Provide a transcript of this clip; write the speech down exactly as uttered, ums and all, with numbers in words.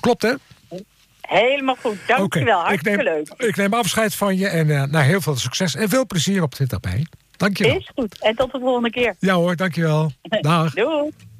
Klopt, hè? Helemaal goed. Dankjewel. Okay. Hartstikke ik neem, leuk. Ik neem afscheid van je en uh, nou, heel veel succes en veel plezier op dit tapijt. Dankjewel. Is goed. En tot de volgende keer. Ja hoor, dankjewel. Dag. Doei.